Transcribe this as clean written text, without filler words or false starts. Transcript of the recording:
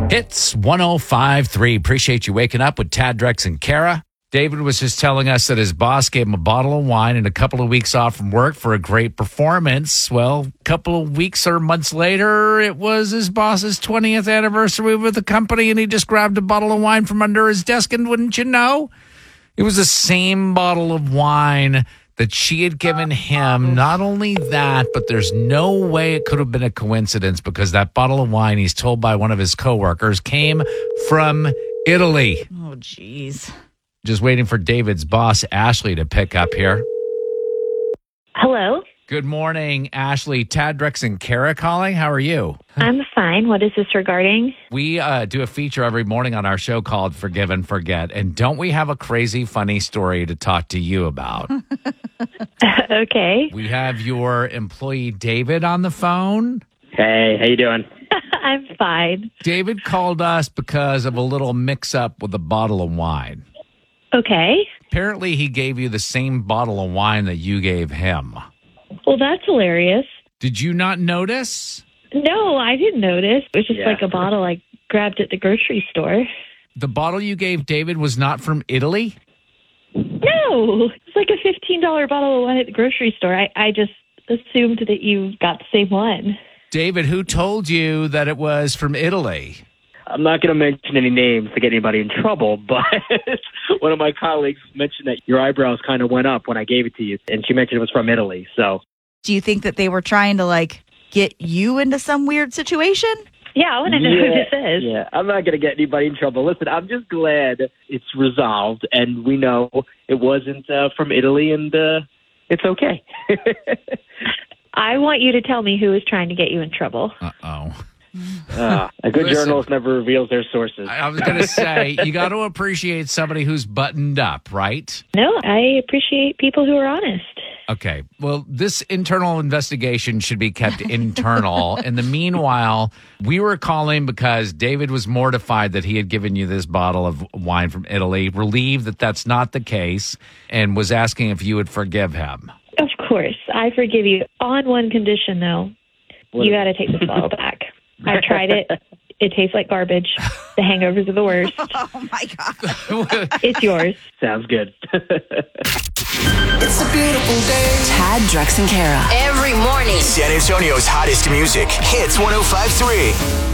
Hits 105.3. Appreciate you waking up with Tad, Drex, and Kara. David was just telling us that his boss gave him a bottle of wine and a couple of weeks off from work for a great performance. Well, a couple of weeks or months later, it was his boss's 20th anniversary with the company, and he just grabbed a bottle of wine from under his desk, and wouldn't you know, it was the same bottle of wine that she had given him. Not only that, but there's no way it could have been a coincidence, because that bottle of wine, he's told by one of his coworkers, came from Italy. Oh, jeez. Just waiting for David's boss, Ashley, to pick up here. Hello. Good morning, Ashley. Tad, Drex, and Kara calling. How are you? I'm fine. What is this regarding? We do a feature every morning on our show called Forgive and Forget. And don't we have a crazy, funny story to talk to you about? Okay. We have your employee, David, on the phone. Hey, how you doing? I'm fine. David called us because of a little mix-up with a bottle of wine. Okay. Apparently, he gave you the same bottle of wine that you gave him. Well, that's hilarious. Did you not notice? No, I didn't notice. It was just Yeah. like a bottle I grabbed at the grocery store. The bottle you gave David was not from Italy? No, it's like a $15 bottle of wine at the grocery store. I just assumed that you got the same one. David, who told you that it was from Italy? I'm not going to mention any names to get anybody in trouble, but one of my colleagues mentioned that your eyebrows kind of went up when I gave it to you, and she mentioned it was from Italy. So, Do you think that they were trying to, get you into some weird situation? Yeah, I want to know who this is. Yeah, I'm not going to get anybody in trouble. Listen, I'm just glad it's resolved, and we know it wasn't from Italy, and it's okay. I want you to tell me who is trying to get you in trouble. Uh-oh. A good journalist never reveals their sources. I was going to say, you got to appreciate somebody who's buttoned up, right? No, I appreciate people who are honest. Okay. Well, this internal investigation should be kept internal. In the meanwhile, we were calling because David was mortified that he had given you this bottle of wine from Italy, relieved that that's not the case, and was asking if you would forgive him. Of course. I forgive you. On one condition, though. You got to take this bottle back. I tried it. It tastes like garbage. The hangovers are the worst. Oh, my God. It's yours. Sounds good. It's a beautiful day. Tad, Drex, and Kara. Every morning. San Antonio's hottest music. Hits 105.3.